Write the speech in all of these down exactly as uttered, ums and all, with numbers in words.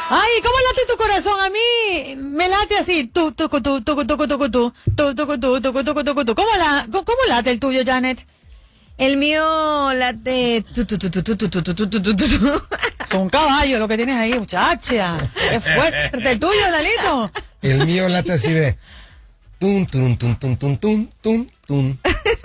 Ay, ¿cómo late tu corazón? A mí me late así, tú, tú, tú, tú, tú, tú, tú, tú, tú, tú, tú, tú, tú, tú, tú, tú. ¿Cómo la, cómo late el tuyo, Janet? El mío late tu, tu, tu, tu, tu, tu, tu, tu, tu, tu, tu. Es un caballo lo que tienes ahí, muchacha. Es fuerte. ¿El tuyo, Lalito? El mío late así de tun, tun, tun, tun, tun, tun, tun, tun.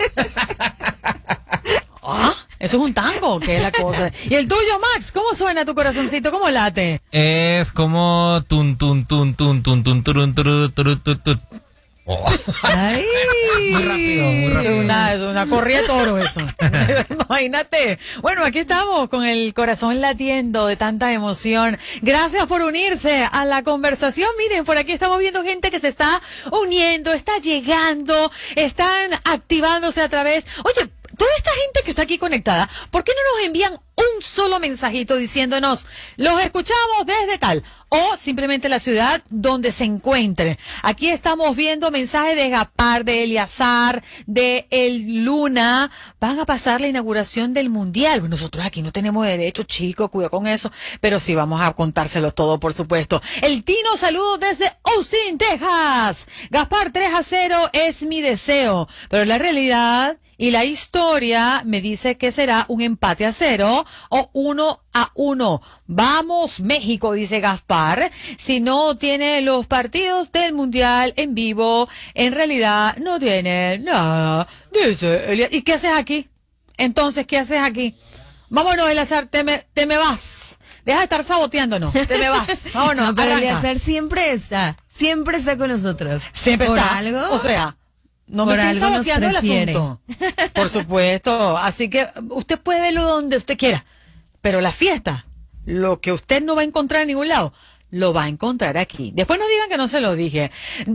Ah, eso es un tango, ¿qué es la cosa? ¿Y el tuyo, Max? ¿Cómo suena tu corazoncito? ¿Cómo late? Es como tun, tun, tun, tun, tun, tun, turun, turun, turun, turun, turun. Oh. Ay, Muy rápido, muy rápido. Es una, es una corrida de toro eso. Imagínate. Bueno, aquí estamos con el corazón latiendo de tanta emoción. Gracias por unirse a la conversación. Miren, por aquí estamos viendo gente que se está uniendo, está llegando, están activándose a través. Oye, toda esta gente que está aquí conectada, ¿por qué no nos envían un solo mensajito diciéndonos, los escuchamos desde tal, o simplemente la ciudad donde se encuentren? Aquí estamos viendo mensajes de Gaspar, de Eliazar, de El Luna. Van a pasar la inauguración del Mundial. Nosotros aquí no tenemos derecho, chicos, cuidado con eso, pero sí vamos a contárselo todo, por supuesto. El Tino, saludos desde Austin, Texas. Gaspar, tres a cero es mi deseo, pero la realidad y la historia me dice que será un empate a cero o uno a uno. Vamos, México, dice Gaspar. Si no tiene los partidos del Mundial en vivo, en realidad no tiene nada, dice Elias. ¿Y qué haces aquí? Entonces, ¿qué haces aquí? Vámonos, Eliazar, te me, te me vas. Deja de estar saboteándonos, te me vas. Vámonos, No, pero arranca. Eliazar siempre está, siempre está con nosotros. Siempre ¿Por está. algo? O sea, no Por me estoy algo nos saboteando el prefiere. asunto. Por supuesto. Así que usted puede verlo donde usted quiera. Pero la fiesta, lo que usted no va a encontrar en ningún lado, lo va a encontrar aquí. Después no digan que no se lo dije.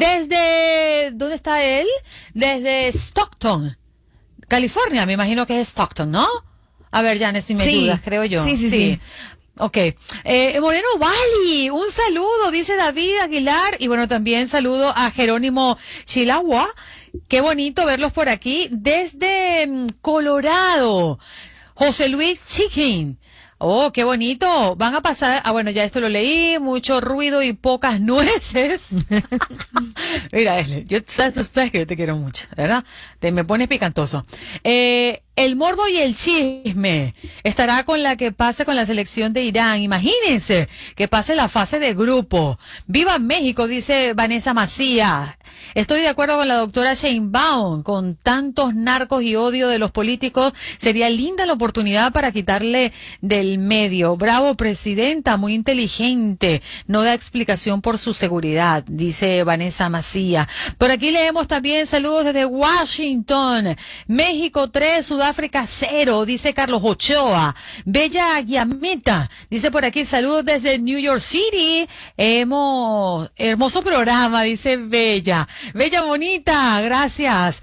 Desde, ¿dónde está él? Desde Stockton, California, me imagino que es Stockton, ¿no? A ver, Janet, si me Sí. ayudas, creo yo. Sí, sí, sí. Ok. Eh, Moreno Valley, un saludo, dice David Aguilar. Y bueno, también saludo a Jerónimo Chilagua. Qué bonito verlos por aquí desde mm, Colorado. José Luis Chiquín. Oh, qué bonito. Van a pasar, ah, bueno, ya esto lo leí, mucho ruido y pocas nueces. Mira, Esle, yo, sabes, tú sabes que yo te quiero mucho, ¿verdad? Te me pones picantoso. Eh, el morbo y el chisme estará con la que pase con la selección de Irán. Imagínense que pase la fase de grupo. ¡Viva México!, dice Vanessa Macías. Estoy de acuerdo con la doctora Sheinbaum. Con tantos narcos y odio de los políticos, sería linda la oportunidad para quitarle del medio. Bravo, presidenta, muy inteligente. No da explicación por su seguridad, dice Vanessa Macías. Por aquí leemos también saludos desde Washington. México tres, Sudáfrica cero, dice Carlos Ochoa. Bella Guiameta, dice por aquí saludos desde New York City. Hemos, hermoso programa, dice Bella. Bella bonita, gracias.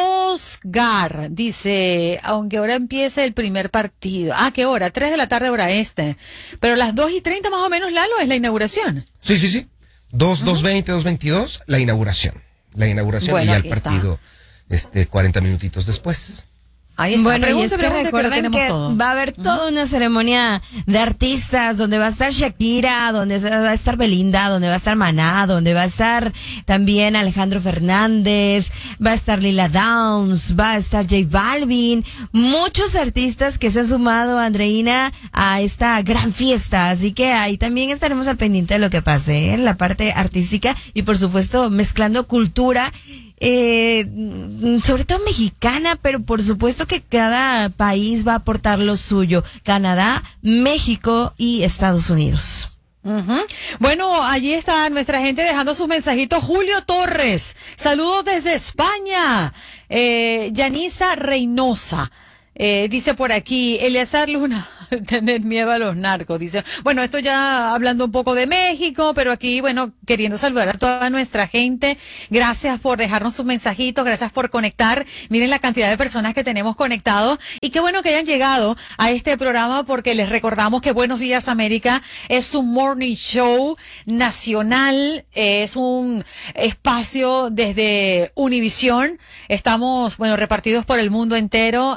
Oscar dice, aunque ahora empiece el primer partido. Ah, ¿qué hora? Tres de la tarde hora este. Pero las dos y treinta más o menos, Lalo, es la inauguración. Sí, sí, sí. dos, dos veinte, dos veintidós, la inauguración. La inauguración Bueno, y ya el aquí está. partido este, cuarenta minutitos después. Ahí está. Bueno, y Pregunte, es que pregunte, que lo recuerden tenemos que todo. va a haber toda una ceremonia de artistas donde va a estar Shakira, donde va a estar Belinda, donde va a estar Maná, donde va a estar también Alejandro Fernández, va a estar Lila Downs, va a estar J Balvin, muchos artistas que se han sumado, Andreina, a esta gran fiesta, así que ahí también estaremos al pendiente de lo que pase, ¿eh? En la parte artística y por supuesto mezclando cultura, Eh, sobre todo mexicana, pero por supuesto que cada país va a aportar lo suyo. Canadá, México y Estados Unidos. Ujú. Bueno, allí está nuestra gente dejando sus mensajitos. Julio Torres, saludos desde España. Eh, Yanisa Reynosa, eh, dice por aquí, Eliazar Luna, tener miedo a los narcos, dice. Bueno, esto ya hablando un poco de México, pero aquí, bueno, queriendo saludar a toda nuestra gente. Gracias por dejarnos sus mensajitos, gracias por conectar. Miren la cantidad de personas que tenemos conectados y qué bueno que hayan llegado a este programa porque les recordamos que Buenos Días América es un morning show nacional, es un espacio desde Univisión. Estamos, bueno, repartidos por el mundo entero. Acá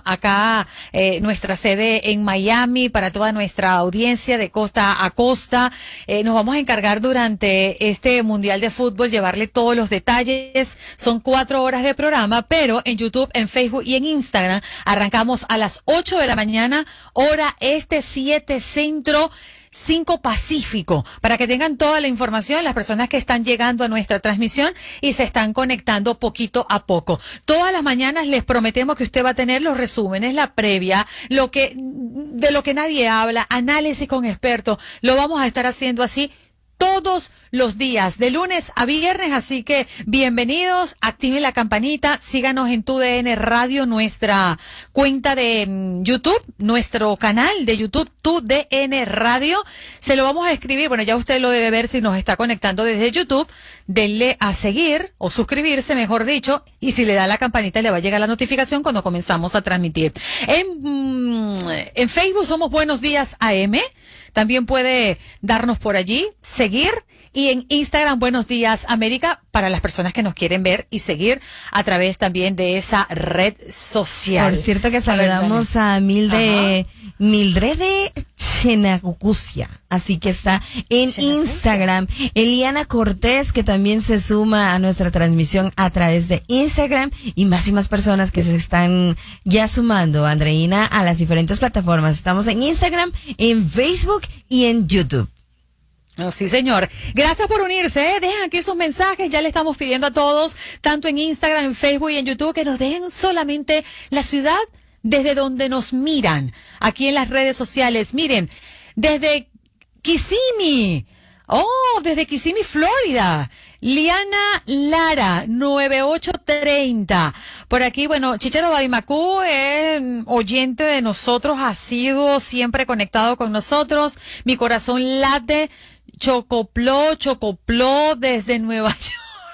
acá eh, nuestra sede en Miami, para toda nuestra audiencia de costa a costa. Eh, nos vamos a encargar durante este Mundial de Fútbol llevarle todos los detalles. Son cuatro horas de programa, pero en YouTube, en Facebook y en Instagram arrancamos a las ocho de la mañana, hora este, siete centro, cinco Pacífico, para que tengan toda la información las personas que están llegando a nuestra transmisión y se están conectando poquito a poco. Todas las mañanas les prometemos que usted va a tener los resúmenes, la previa, lo que de lo que nadie habla, análisis con expertos. Lo vamos a estar haciendo así todos los días, de lunes a viernes, así que bienvenidos, activen la campanita, síganos en Tu D N Radio, nuestra cuenta de mm, YouTube, nuestro canal de YouTube, Tu D N Radio, se lo vamos a escribir, bueno, ya usted lo debe ver si nos está conectando desde YouTube, denle a seguir, o suscribirse, mejor dicho, y si le da la campanita le va a llegar la notificación cuando comenzamos a transmitir. En, mm, en Facebook somos Buenos Días A M, también puede darnos por allí, seguir, y en Instagram Buenos Días América para las personas que nos quieren ver y seguir a través también de esa red social. Por cierto que saludamos a, a Mildred, Mildred de Chenacucucia, así que está en Instagram. Eliana Cortés, que también se suma a nuestra transmisión a través de Instagram, y más y más personas que se están ya sumando, Andreina, a las diferentes plataformas. Estamos en Instagram, en Facebook y en YouTube. Oh, sí, señor. Gracias por unirse, ¿eh? Dejen aquí sus mensajes. Ya le estamos pidiendo a todos, tanto en Instagram, en Facebook y en YouTube, que nos dejen solamente la ciudad desde donde nos miran, aquí en las redes sociales. Miren, desde Kissimmee. Oh, desde Kissimmee, Florida. Liana Lara, nueve ocho treinta. Por aquí, bueno, Chichero Badimacú es oyente de nosotros, ha sido siempre conectado con nosotros. Mi corazón late. Chocopló, Chocopló desde Nueva York.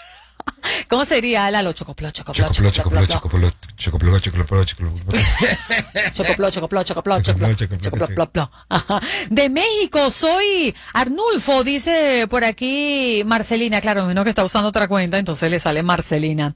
¿Cómo sería, Lalo? Chocopló, Chocopló, Chocopló, Chocopló, Chocopló, Chocopló, Chocopló, Chocopló, Chocopló, Chocopló, Chocopló, Chocopló, Chocopló. De México, soy Arnulfo, dice por aquí Marcelina. Claro, menos que está usando otra cuenta, entonces le sale Marcelina.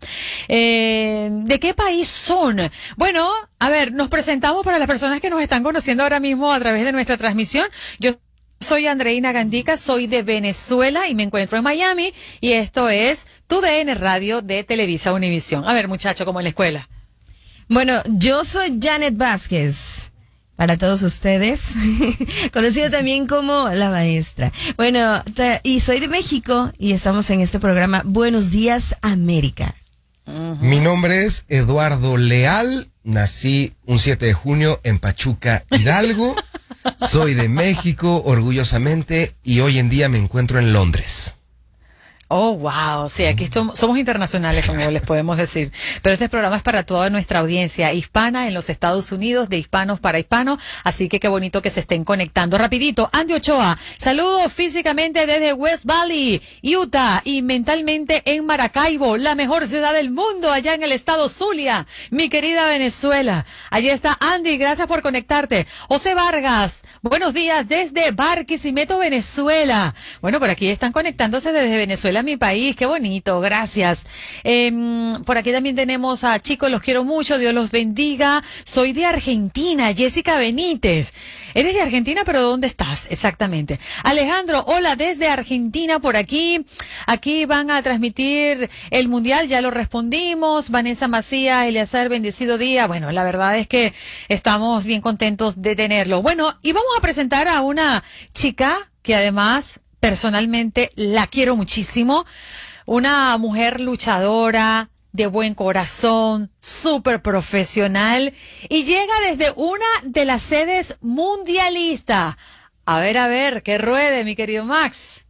Eh, ¿De qué país son? Bueno, a ver, nos presentamos para las personas que nos están conociendo ahora mismo a través de nuestra transmisión. Yo soy Andreina Gandica, soy de Venezuela y me encuentro en Miami, y esto es Tu D N Radio de Televisa Univisión. A ver, muchacho, como en la escuela. Bueno, yo soy Janet Vázquez, para todos ustedes, conocida también como la maestra. Bueno, y soy de México y estamos en este programa Buenos Días América. Uh-huh. Mi nombre es Eduardo Leal, nací un siete de junio en Pachuca, Hidalgo. Soy de México, orgullosamente, y hoy en día me encuentro en Londres. Oh, wow. Sí, aquí somos, somos internacionales, como les podemos decir. Pero este programa es para toda nuestra audiencia hispana en los Estados Unidos, de hispanos para hispanos. Así que qué bonito que se estén conectando. Rapidito, Andy Ochoa, saludos físicamente desde West Valley, Utah, y mentalmente en Maracaibo, la mejor ciudad del mundo, allá en el estado Zulia, mi querida Venezuela. Allí está Andy, gracias por conectarte. José Vargas, buenos días desde Barquisimeto, Venezuela. Bueno, por aquí están conectándose desde Venezuela, mi país, qué bonito, gracias. Eh, por aquí también tenemos a chicos, los quiero mucho, Dios los bendiga. Soy de Argentina, Jessica Benítez. Eres de Argentina, pero ¿dónde estás exactamente? Alejandro, hola, desde Argentina por aquí. Aquí van a transmitir el Mundial, ya lo respondimos. Vanessa Macías, Eleazar, bendecido día. Bueno, la verdad es que estamos bien contentos de tenerlo. Bueno, y vamos a presentar a una chica que además personalmente la quiero muchísimo, una mujer luchadora, de buen corazón, súper profesional, y llega desde una de las sedes mundialistas. A ver, a ver, que ruede, mi querido Max.